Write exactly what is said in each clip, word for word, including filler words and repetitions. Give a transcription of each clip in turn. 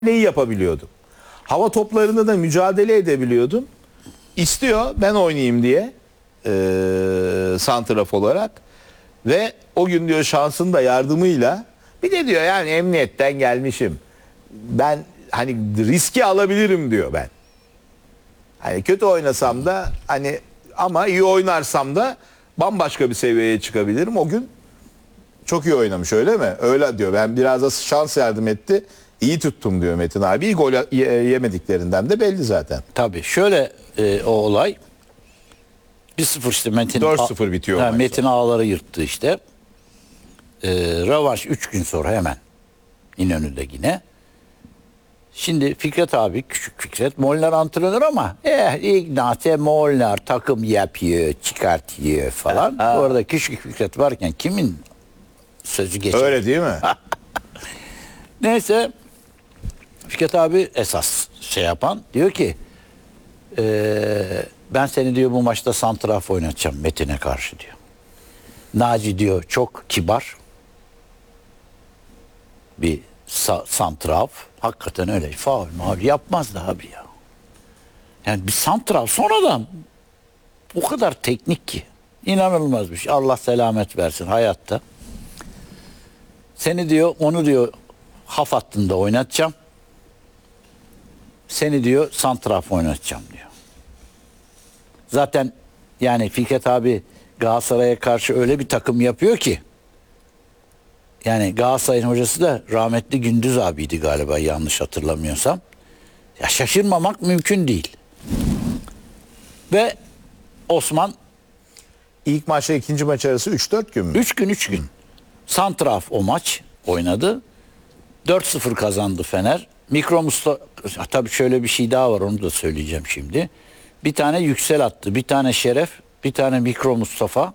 neyi yapabiliyordum. Hava toplarında da mücadele edebiliyordum. İstiyor ben oynayayım diye e, santraf olarak ve o gün diyor şansın da yardımıyla bir de diyor yani emniyetten gelmişim. Ben hani riski alabilirim diyor ben. Hani kötü oynasam da hani ama iyi oynarsam da bambaşka bir seviyeye çıkabilirim. O gün çok iyi oynamış öyle mi? Öyle diyor. Ben biraz da şans yardım etti. İyi tuttum diyor Metin abi. Gol yemediklerinden de belli zaten. Tabii şöyle e, o olay bir sıfır işte Metin dört sıfır bitiyor. Ha, Metin ağları yırttı işte. E, Rövanş üç gün sonra hemen İnönü'de yine. Şimdi Fikret abi, küçük Fikret, Molnar antrenör ama eh Ignate Molnar takım yapıyor, çıkartıyor falan. Ha. Bu arada küçük Fikret varken kimin sözü geçer? Öyle değil mi? Neyse Fikret abi esas şey yapan diyor ki ee, ben seni diyor bu maçta santraf oynatacağım Metin'e karşı diyor. Naci diyor çok kibar bir sa- santraf. Hakikaten öyle. Faul maul yapmaz da abi ya. Yani bir santraf sonradan o kadar teknik ki. İnanılmaz bir şey. Allah selamet versin hayatta. Seni diyor onu diyor haf hattında oynatacağım. Seni diyor santraf oynatacağım diyor. Zaten yani Fikret abi Galatasaray'a karşı öyle bir takım yapıyor ki yani Galatasaray'ın hocası da rahmetli Gündüz abiydi galiba yanlış hatırlamıyorsam. Ya şaşırmamak mümkün değil. Ve Osman İlk maçla ikinci maç arası üç dört gün mü? üç gün üç gün santraf o maç oynadı. dört sıfır kazandı Fener. Mikro Mustafa tabii şöyle bir şey daha var onu da söyleyeceğim şimdi. Bir tane Yüksel attı, bir tane Şeref, bir tane Mikro Mustafa.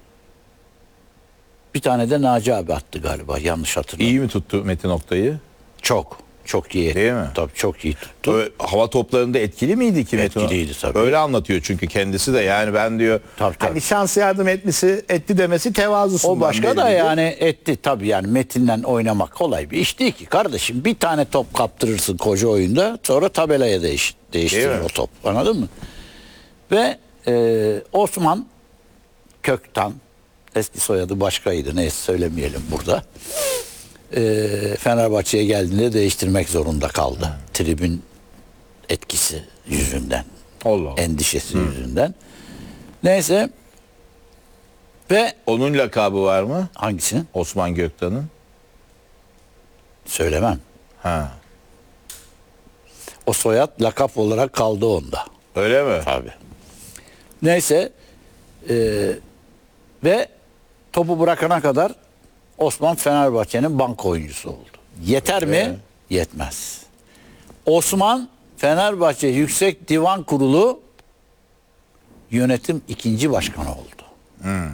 Bir tane de Naci abi attı galiba yanlış hatırlamıyorum. İyi mi tuttu Metin Oktay'ı? Çok. Çok iyi. Değil mi? Tabii çok iyi tuttu. Öyle, hava toplarında etkili miydi ki Metin? Etkiliydi tabii. Öyle anlatıyor çünkü kendisi de yani ben diyor Tabii, tabii. hani şans yardım etmesi etti demesi tevazusundan. O başka da belli. yani etti tabii yani Metin'le oynamak kolay bir iş değil ki kardeşim. Bir tane top kaptırırsın koca oyunda sonra tabelaya değiş, değiştirir o top anladın mı? Ve e, Osman Köktan eski soyadı başkaydı neyse söylemeyelim burada. E, Fenerbahçe'ye geldiğinde değiştirmek zorunda kaldı. Tribün etkisi yüzünden. Allah Allah. Endişesi Hı. yüzünden. Neyse ve Onun lakabı var mı? hangisinin? Osman Göktan'ın. Söylemem. Ha. O soyad lakap olarak kaldı onda. Öyle mi? Tabii. Neyse e, ve topu bırakana kadar Osman Fenerbahçe'nin banko oyuncusu oldu. Yeter mi? Evet. Yetmez. Osman Fenerbahçe Yüksek Divan Kurulu yönetim ikinci başkanı oldu. Hmm.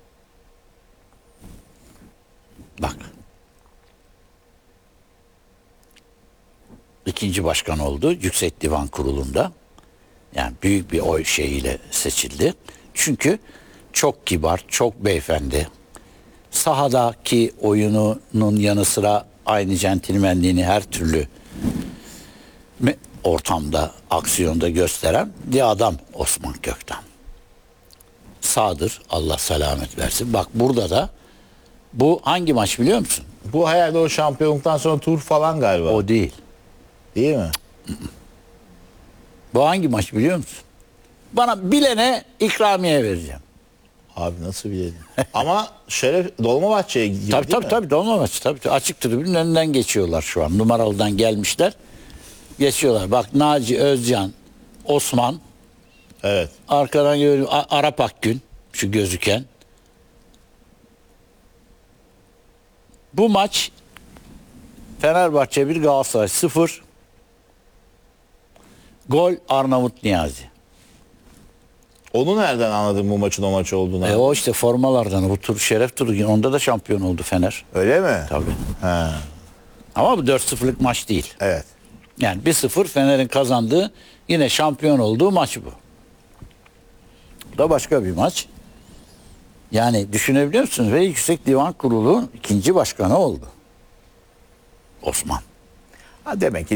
Bak. İkinci başkan oldu Yüksek Divan Kurulu'nda. Yani büyük bir oy şeyiyle seçildi. Çünkü çok kibar, çok beyefendi. Sahadaki oyununun yanı sıra aynı centilmenliğini her türlü ortamda, aksiyonda gösteren bir adam Osman Kökten. Sağdır, Allah selamet versin. Bak burada da bu hangi maç biliyor musun? Bu herhalde o şampiyonluktan sonra tur falan galiba. O değil. Değil mi? Bu hangi maç biliyor musun? Bana bilene ikramiye vereceğim. Abi nasıl bilelim? Ama Şeref Dolmabahçe'ye girdi Tabii değil tabii mi? tabii dolma maçı tabii, tabii. Açık tribünün önünden geçiyorlar şu an. Numaralıdan gelmişler. Geçiyorlar. Bak Naci Özcan, Osman. Evet. Arkadan görüyorum Arap Akgün şu gözüken. Bu maç Fenerbahçe bir Galatasaray sıfır. Gol Arnavut Niyazi. Onu nereden anladın bu maçın o maç olduğunu? E o işte formalardan bu tur şeref turu onda da şampiyon oldu Fener. Öyle mi? Tabii. Ha. Ama bu dört sıfırlık maç değil. Evet. Yani bir sıfır Fener'in kazandığı yine şampiyon olduğu maç bu. Bu da başka bir maç. Yani düşünebiliyor musunuz? Ve Yüksek Divan Kurulu ikinci başkanı oldu. Osman. Ha demek ki